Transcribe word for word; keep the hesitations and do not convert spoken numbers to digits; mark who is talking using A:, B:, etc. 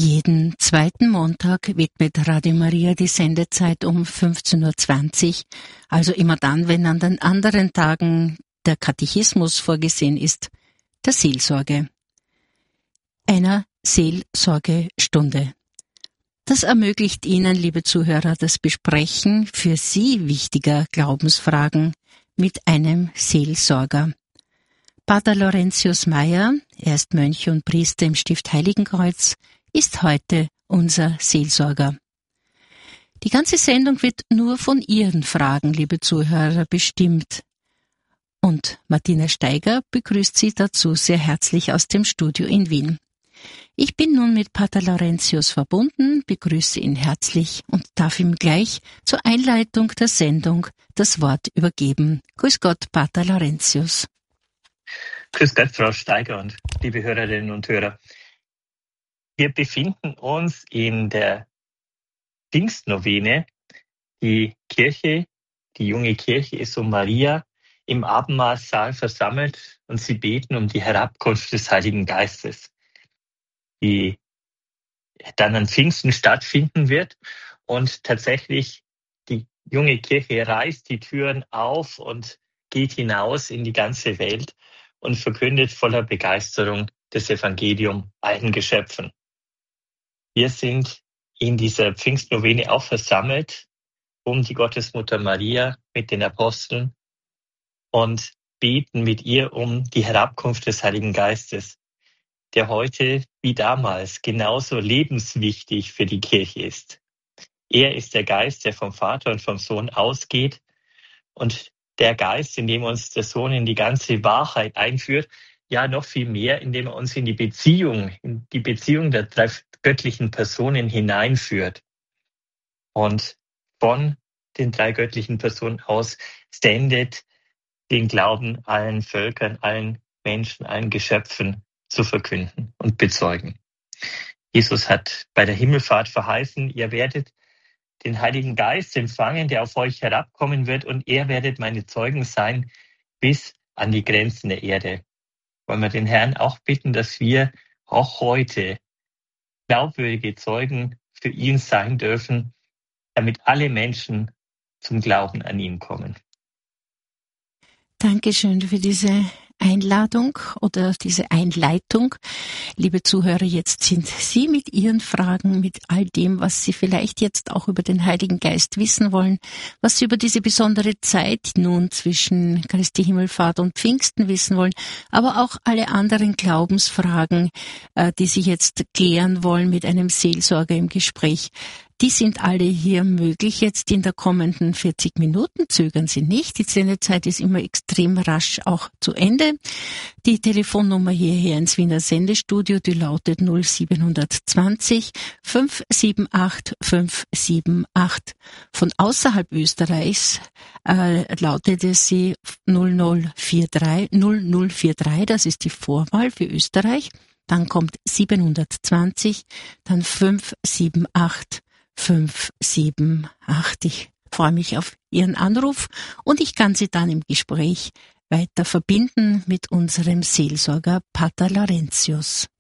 A: Jeden zweiten Montag widmet Radio Maria die Sendezeit um fünfzehn Uhr zwanzig, also immer dann, wenn an den anderen Tagen der Katechismus vorgesehen ist, der Seelsorge. Einer Seelsorgestunde. Das ermöglicht Ihnen, liebe Zuhörer, das Besprechen für Sie wichtiger Glaubensfragen mit einem Seelsorger. Pater Laurentius Meyer, er ist Mönch und Priester im Stift Heiligenkreuz, ist heute unser Seelsorger. Die ganze Sendung wird nur von Ihren Fragen, liebe Zuhörer, bestimmt. Und Martina Steiger begrüßt Sie dazu sehr herzlich aus dem Studio in Wien. Ich bin nun mit Pater Laurentius verbunden, begrüße ihn herzlich und darf ihm gleich zur Einleitung der Sendung das Wort übergeben. Grüß Gott, Pater Laurentius.
B: Grüß Gott, Frau Steiger und liebe Hörerinnen und Hörer. Wir befinden uns in der Pfingstnovene. Die Kirche, die junge Kirche ist um Maria im Abendmahlsaal versammelt und sie beten um die Herabkunft des Heiligen Geistes, die dann an Pfingsten stattfinden wird. Und tatsächlich, die junge Kirche reißt die Türen auf und geht hinaus in die ganze Welt und verkündet voller Begeisterung das Evangelium allen Geschöpfen. Wir sind in dieser Pfingstnovene auch versammelt um die Gottesmutter Maria mit den Aposteln und beten mit ihr um die Herabkunft des Heiligen Geistes, der heute wie damals genauso lebenswichtig für die Kirche ist. Er ist der Geist, der vom Vater und vom Sohn ausgeht, und der Geist, in dem uns der Sohn in die ganze Wahrheit einführt, ja noch viel mehr, indem er uns in die Beziehung, in die Beziehung der drei göttlichen Personen hineinführt. Und von den drei göttlichen Personen aus sendet den Glauben allen Völkern, allen Menschen, allen Geschöpfen zu verkünden und bezeugen. Jesus hat bei der Himmelfahrt verheißen, ihr werdet den Heiligen Geist empfangen, der auf euch herabkommen wird, und ihr werdet meine Zeugen sein bis an die Grenzen der Erde. Wollen wir den Herrn auch bitten, dass wir auch heute glaubwürdige Zeugen für ihn sein dürfen, damit alle Menschen zum Glauben an ihn kommen.
A: Dankeschön für diese Einladung oder diese Einleitung. Liebe Zuhörer, jetzt sind Sie mit Ihren Fragen, mit all dem, was Sie vielleicht jetzt auch über den Heiligen Geist wissen wollen, was Sie über diese besondere Zeit nun zwischen Christi Himmelfahrt und Pfingsten wissen wollen, aber auch alle anderen Glaubensfragen, die Sie jetzt klären wollen mit einem Seelsorger im Gespräch. Die sind alle hier möglich jetzt in der kommenden vierzig Minuten. Zögern Sie nicht. Die Sendezeit ist immer extrem rasch auch zu Ende. Die Telefonnummer hierher ins Wiener Sendestudio, die lautet null sieben zwei null fünf sieben acht fünf sieben acht. Von außerhalb Österreichs äh, lautete sie null null vier drei null null vier drei. Das ist die Vorwahl für Österreich. Dann kommt sieben zwanzig, dann fünf sieben acht fünf sieben acht. Ich freue mich auf Ihren Anruf und ich kann Sie dann im Gespräch weiter verbinden mit unserem Seelsorger Pater Laurentius.